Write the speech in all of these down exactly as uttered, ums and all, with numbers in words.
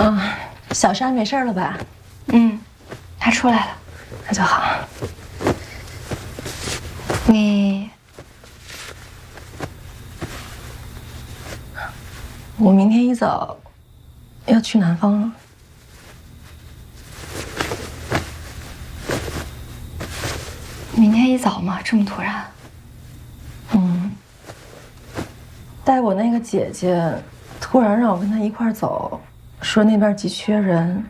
啊，小山没事了吧？ 嗯，他出来了， 那就好。 你， 我明天一早要去南方了。 明天一早吗？这么突然？ 嗯，带我那个姐姐突然让我跟她一块儿走，说那边急缺人。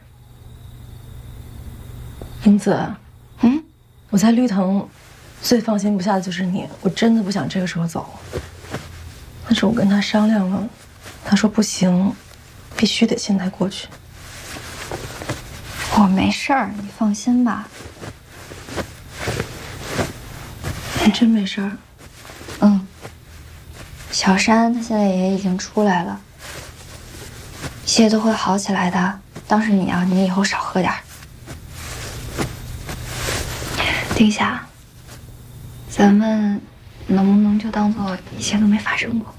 英子， 嗯， 我在绿藤最放心不下的就是你，我真的不想这个时候走。但是我跟他商量了，他说不行，必须得现在过去。 我没事儿，你放心吧。 你真没事儿？ 嗯。小山他现在也已经出来了，一切都会好起来的。倒是你啊，你以后少喝点儿。丁夏，咱们能不能就当做一切都没发生过？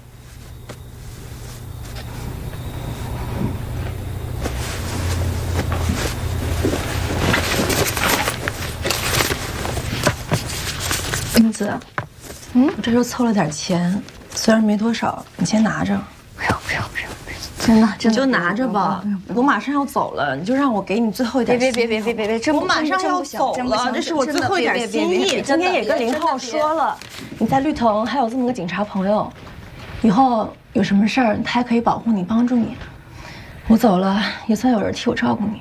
英子，嗯，我这又凑了点钱，虽然没多少，你先拿着。 不用不用不用，真的真的， 你就拿着吧。我马上要走了，你就让我给你最后一点。 别别别别别别别，真我马上要走了，这是我最后一点心意。今天也跟林浩说了，你在绿藤还有这么个警察朋友，以后有什么事儿他还可以保护你、帮助你。我走了，也算有人替我照顾你。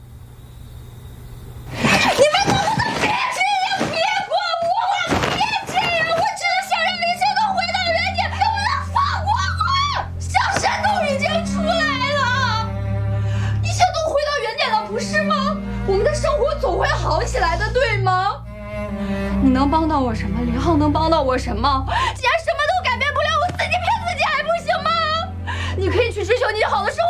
好起来的，对吗？你能帮到我什么？林浩能帮到我什么？既然什么都改变不了，我自己骗自己还不行吗？你可以去追求你好的生